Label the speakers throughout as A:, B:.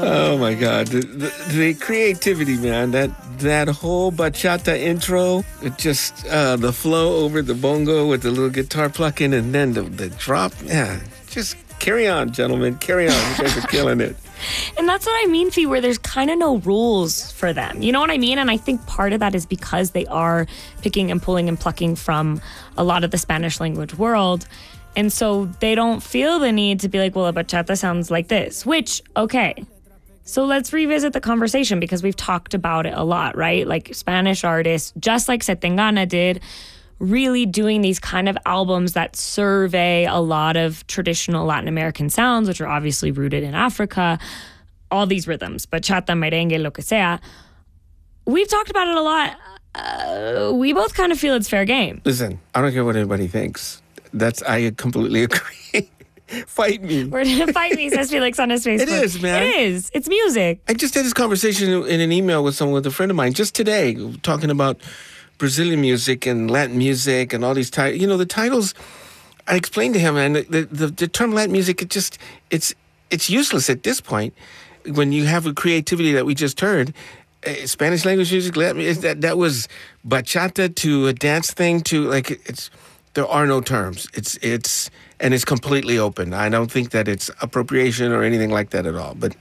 A: Oh my God, the creativity, man! That whole bachata intro, it just the flow over the bongo with the little guitar plucking, and then the drop. Yeah, just carry on, gentlemen, carry on. You guys are killing it.
B: And that's what I mean, Fee, where there's kind of no rules for them. You know what I mean? And I think part of that is because they are picking and pulling and plucking from a lot of the Spanish language world. And so they don't feel the need to be like, well, a bachata sounds like this, which, okay. So let's revisit the conversation because we've talked about it a lot, right? Like Spanish artists, just like Setangana did, really doing these kind of albums that survey a lot of traditional Latin American sounds, which are obviously rooted in Africa, all these rhythms, bachata, merengue, lo que sea. We've talked about it a lot. We both kind of feel it's fair game.
A: Listen, I don't care what anybody thinks. I completely agree. Fight me.
B: Fight me, says Felix on his Facebook.
A: It is, man.
B: It is. It's music.
A: I just had this conversation in an email with a friend of mine just today, talking about Brazilian music and Latin music and all these titles. You know, the titles, I explained to him, and the term Latin music, it's useless at this point. When you have a creativity that we just heard, Spanish language music, Latin, that was bachata to a dance thing to there are no terms. It's completely open. I don't think that it's appropriation or anything like that at all. But,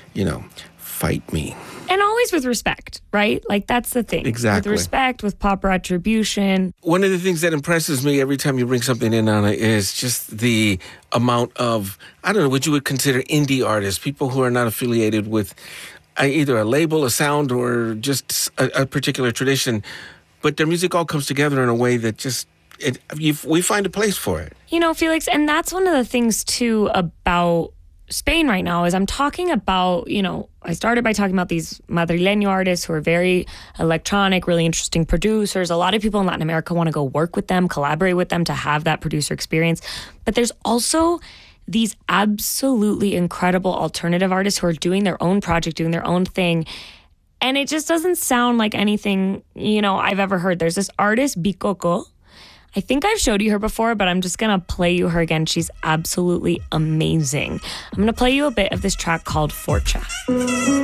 A: fight me.
B: And always with respect, right? Like, that's the thing.
A: Exactly.
B: With respect, with proper attribution.
A: One of the things that impresses me every time you bring something in, Anna, is just the amount of, I don't know, what you would consider indie artists, people who are not affiliated with either a label, a sound, or just a particular tradition. But their music all comes together in a way that just, we find a place for it.
B: Felix, and that's one of the things, too, about Spain right now is I'm talking about, I started by talking about these Madrileño artists who are very electronic, really interesting producers. A lot of people in Latin America want to go work with them, collaborate with them to have that producer experience. But there's also these absolutely incredible alternative artists who are doing their own project, doing their own thing. And it just doesn't sound like anything, I've ever heard. There's this artist, Bikoko. I think I've showed you her before, but I'm just going to play you her again. She's absolutely amazing. I'm going to play you a bit of this track called Forcha.